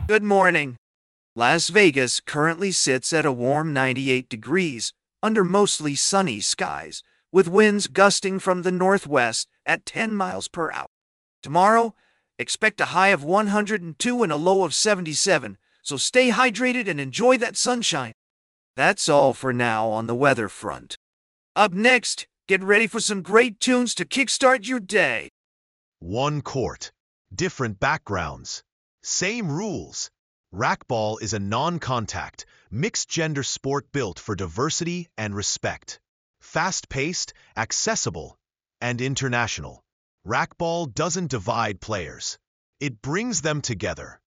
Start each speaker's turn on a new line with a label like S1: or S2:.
S1: Good morning. Las Vegas currently sits at a warm 98 degrees under mostly sunny skies, with winds gusting from the northwest at 10 miles per hour. Tomorrow, expect a high of 102 and a low of 77, so stay hydrated and enjoy that sunshine. That's all for now on the weather front. Up next, get ready for some great tunes to kickstart your day.
S2: One court, different backgrounds, same rules. Racquetball is a non-contact, mixed-gender sport built for diversity and respect. Fast-paced, accessible, and international. Racquetball doesn't divide players. It brings them together.